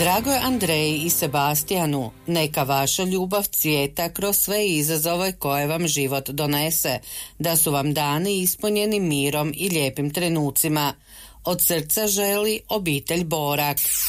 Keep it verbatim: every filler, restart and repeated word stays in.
Dragoj Andreji i Sebastijanu, neka vaša ljubav cvijeta kroz sve izazove koje vam život donese, da su vam dani ispunjeni mirom i lijepim trenucima. Od srca želi obitelj Borak.